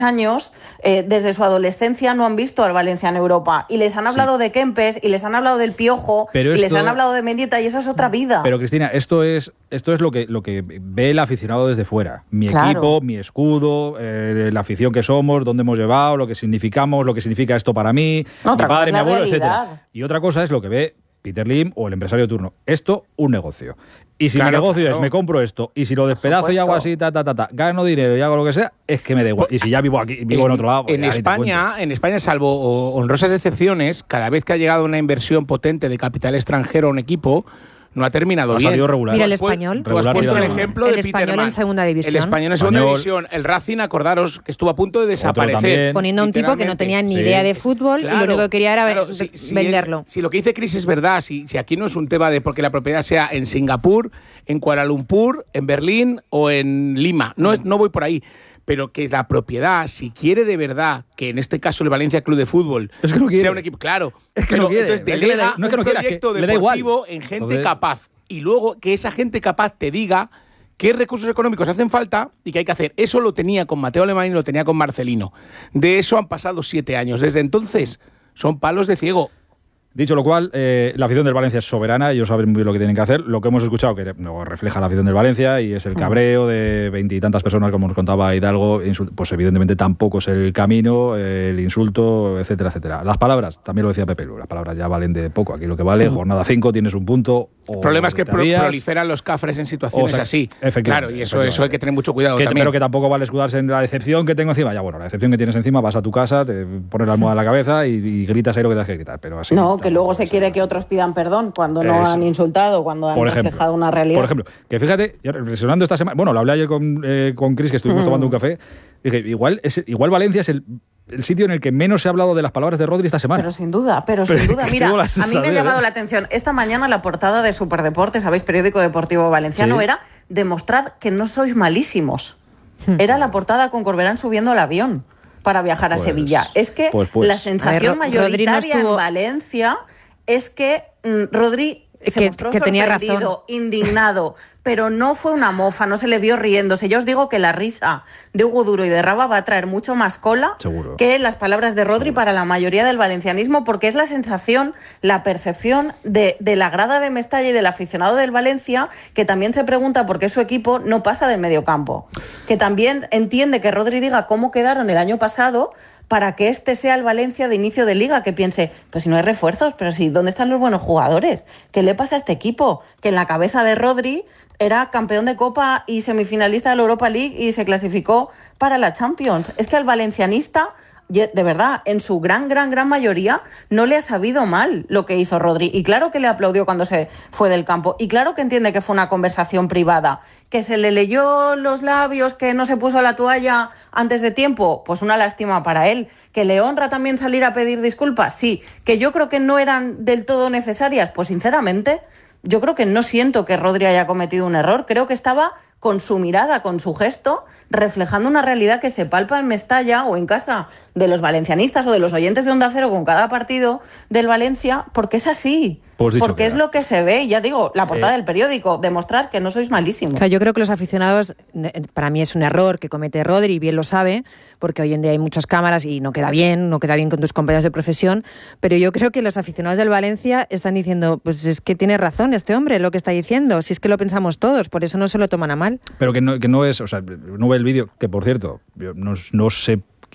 años, desde su adolescencia, no han visto al Valencia en Europa. Y les han hablado de Kempes, y les han hablado del Piojo, y les han hablado de Mendieta, y esa es otra vida. Pero, Cristina, esto es lo que ve el aficionado desde fuera. Mi equipo, mi escudo, la afición que somos, dónde hemos llevado, lo que significamos, lo que significa esto para mí, mi padre, mi abuelo, etcétera. Y otra cosa es lo que ve Peter Lim o el empresario de turno. Esto, un negocio. Y si mi negocio es, me compro esto, y si lo despedazo y hago así, gano dinero y hago lo que sea, es que me da igual. Y si ya vivo aquí, vivo en otro lado... Pues en España, salvo honrosas excepciones, cada vez que ha llegado una inversión potente de capital extranjero a un equipo, no ha terminado bien. Regular. Mira el Español. Tú has puesto el ejemplo de Español en segunda división. El Español en segunda división. El Racing, acordaros, que estuvo a punto de desaparecer. Poniendo a un tipo que no tenía ni idea de fútbol y lo único que quería era venderlo. Si lo que dice Chris es verdad, si aquí no es un tema de porque la propiedad sea en Singapur, en Kuala Lumpur, en Berlín o en Lima. No voy por ahí. Pero que la propiedad, si quiere de verdad, que en este caso el Valencia Club de Fútbol sea un equipo, claro, es que no quiere. Entonces delega un proyecto deportivo en gente capaz. Y luego que esa gente capaz te diga qué recursos económicos hacen falta y qué hay que hacer. Eso lo tenía con Mateo Alemán y lo tenía con Marcelino. De eso han pasado 7 años. Desde entonces son palos de ciego. Dicho lo cual, la afición del Valencia es soberana, ellos saben muy bien lo que tienen que hacer. Lo que hemos escuchado que no refleja la afición del Valencia y es el cabreo de 20 y tantas personas, como nos contaba Hidalgo, pues evidentemente tampoco es el camino, el insulto, etcétera, etcétera. Las palabras, también lo decía Pepe Lu, las palabras ya valen de poco. Aquí lo que vale, jornada 5, tienes un punto. El problema es que proliferan los cafres en situaciones así. Claro, y eso hay que tener mucho cuidado también. Pero que tampoco vale escudarse en la decepción que tengo encima. Ya bueno, la decepción que tienes encima, vas a tu casa, te pones la almohada en la cabeza y gritas ahí lo que tienes que gritar. Pero así, que luego se quiere que otros pidan perdón cuando no han insultado, cuando han reflejado una realidad. Por ejemplo, que fíjate, yo reflexionando esta semana, bueno, lo hablé ayer con Chris, que estuvimos tomando un café, dije, igual Valencia es el sitio en el que menos se ha hablado de las palabras de Rodri esta semana. Pero sin duda. Mira, a mí me ha llamado la atención. Esta mañana la portada de Superdeporte, ¿sabéis? Periódico deportivo valenciano, era demostrad que no sois malísimos. Era la portada con Corberán subiendo al avión para viajar a Sevilla. Es que la sensación mayoritaria en Valencia es que Rodri se mostró tenía razón, indignado, pero no fue una mofa, no se le vio riéndose. Yo os digo que la risa de Hugo Duro y de Raba va a traer mucho más cola que las palabras de Rodri para la mayoría del valencianismo, porque es la sensación, la percepción de la grada de Mestalla y del aficionado del Valencia, que también se pregunta por qué su equipo no pasa del mediocampo, que también entiende que Rodri diga cómo quedaron el año pasado, para que este sea el Valencia de inicio de liga, que piense, pues si no hay refuerzos, pero si ¿dónde están los buenos jugadores? ¿Qué le pasa a este equipo? Que en la cabeza de Rodri era campeón de Copa y semifinalista de la Europa League y se clasificó para la Champions. Es que al valencianista, de verdad, en su gran mayoría, no le ha sabido mal lo que hizo Rodri. Y claro que le aplaudió cuando se fue del campo. Y claro que entiende que fue una conversación privada. ¿Que se le leyó los labios, que no se puso la toalla antes de tiempo? Pues una lástima para él. ¿Que le honra también salir a pedir disculpas? Sí. ¿Que yo creo que no eran del todo necesarias? Pues sinceramente, yo creo que no siento que Rodri haya cometido un error. Creo que estaba con su mirada, con su gesto, reflejando una realidad que se palpa en Mestalla o en casa de los valencianistas o de los oyentes de Onda Cero con cada partido del Valencia, porque es así. Porque es lo que se ve, y ya digo, la portada del periódico, demostrar que no sois malísimos. Yo creo que los aficionados, para mí es un error que comete Rodri, y bien lo sabe, porque hoy en día hay muchas cámaras y no queda bien con tus compañeros de profesión, pero yo creo que los aficionados del Valencia están diciendo, pues es que tiene razón este hombre, lo que está diciendo, si es que lo pensamos todos, por eso no se lo toman a mal. Pero que no es, o sea, no ve el vídeo, que por cierto, yo no sé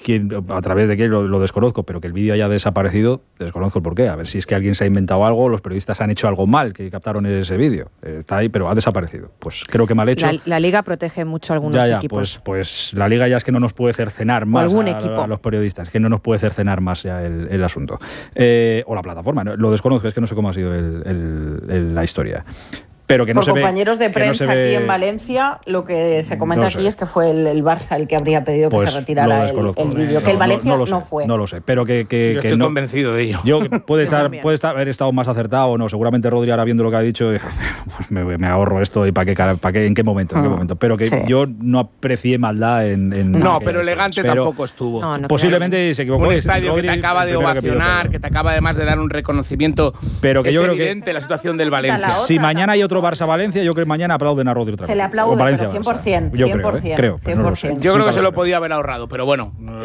a través de qué lo desconozco, pero que el vídeo haya desaparecido, desconozco el porqué. A ver si es que alguien se ha inventado algo, los periodistas han hecho algo mal, que captaron ese vídeo. Está ahí, pero ha desaparecido. Pues creo que mal hecho. La Liga protege mucho a algunos equipos. Pues la Liga ya es que no nos puede cercenar más a los periodistas, que no nos puede cercenar más ya el asunto. O la plataforma. Lo desconozco, es que no sé cómo ha sido la historia. Pero que no por compañeros de prensa aquí en Valencia, lo que se comenta aquí es que fue el Barça el que habría pedido que se retirara el vídeo, que el Valencia no fue. No lo sé, pero que yo estoy convencido de ello. Puede haber estado más acertado o no. Seguramente Rodri, ahora viendo lo que ha dicho, pues me ahorro esto y en qué momento. Pero que yo no aprecié maldad en no, pero elegante tampoco estuvo. Posiblemente se equivocó. Un estadio que te acaba de ovacionar, que te acaba además de dar un reconocimiento. Pero que yo creo evidente la situación del Valencia. Si mañana hay otro 4 Barça-Valencia, yo creo que mañana aplauden a Rodri otra vez. Se le aplaude, pero 100%. Yo creo. 100%. Pero no lo sé. Yo creo que se lo podía haber ahorrado, pero bueno.